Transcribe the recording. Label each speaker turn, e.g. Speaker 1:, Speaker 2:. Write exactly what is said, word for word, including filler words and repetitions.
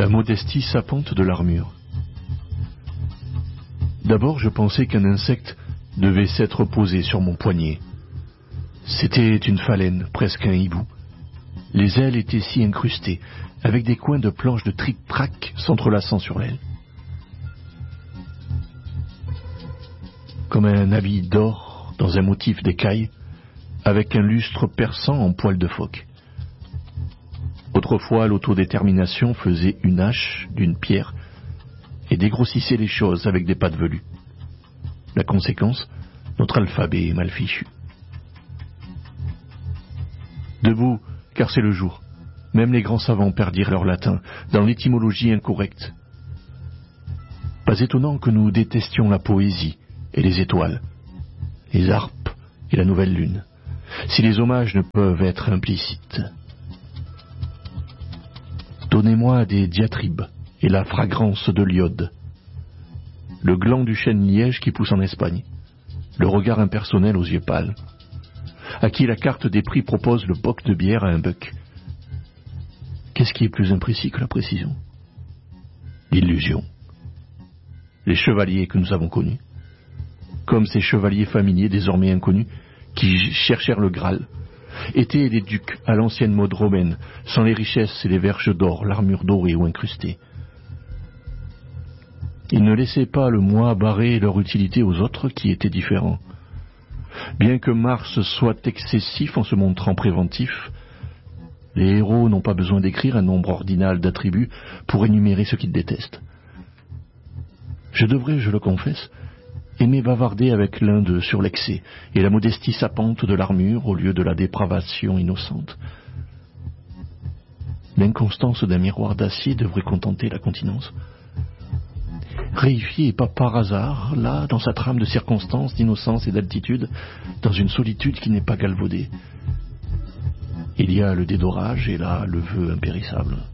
Speaker 1: La modestie sapante de l'armure. D'abord, je pensais qu'un insecte devait s'être posé sur mon poignet. C'était une phalène, presque un hibou. Les ailes étaient si incrustées, avec des coins de planches de tric-trac s'entrelaçant sur l'aile. Comme un habit d'or dans un motif d'écaille, avec un lustre perçant en poil de phoque. Autrefois, l'autodétermination faisait une hache d'une pierre et dégrossissait les choses avec des pattes velues. La conséquence, notre alphabet est mal fichu. Debout, car c'est le jour. Même les grands savants perdirent leur latin dans l'étymologie incorrecte. Pas étonnant que nous détestions la poésie et les étoiles, les harpes et la nouvelle lune, si les hommages ne peuvent être implicites. Donnez-moi des diatribes et la fragrance de l'iode, le gland du chêne liège qui pousse en Espagne, le regard impersonnel aux yeux pâles, à qui la carte des prix propose le boc de bière à un buck. Qu'est-ce qui est plus imprécis que la précision? L'illusion. Les chevaliers que nous avons connus, comme ces chevaliers familiers désormais inconnus, qui cherchèrent le Graal, étaient des ducs à l'ancienne mode romaine, sans les richesses et les verges d'or, l'armure dorée ou incrustée. Ils ne laissaient pas le moi barrer leur utilité aux autres qui étaient différents. Bien que Mars soit excessif en se montrant préventif, les héros n'ont pas besoin d'écrire un nombre ordinal d'attributs pour énumérer ce qu'ils détestent. Je devrais, je le confesse, aimer bavarder avec l'un d'eux sur l'excès et la modestie sapante de l'armure au lieu de la dépravation innocente. L'inconstance d'un miroir d'acier devrait contenter la continence. Réifié et pas par hasard, là, dans sa trame de circonstances, d'innocence et d'altitude, dans une solitude qui n'est pas galvaudée. Il y a le dédorage et là, le vœu impérissable.